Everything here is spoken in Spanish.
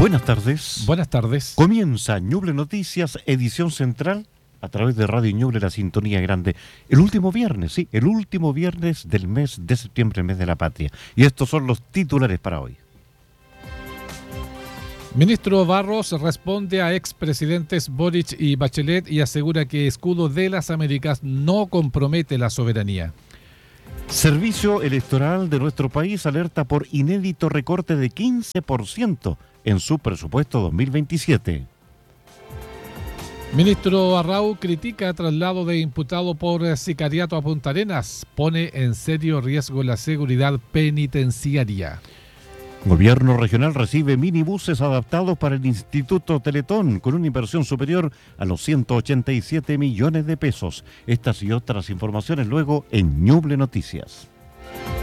Buenas tardes. Buenas tardes. Comienza Ñuble Noticias, edición central, a través de Radio Ñuble, la sintonía grande. El último viernes del mes de septiembre, el mes de la patria. Y estos son los titulares para hoy. Ministro Barros responde a expresidentes Boric y Bachelet y asegura que escudo de las Américas no compromete la soberanía. Servicio Electoral de nuestro país alerta por inédito recorte de 15% en su presupuesto 2027. Ministro Arrau critica traslado de imputado por sicariato a Punta Arenas. Pone en serio riesgo la seguridad penitenciaria. Gobierno regional recibe minibuses adaptados para el Instituto Teletón con una inversión superior a los 187 millones de pesos. Estas y otras informaciones luego en Ñuble Noticias.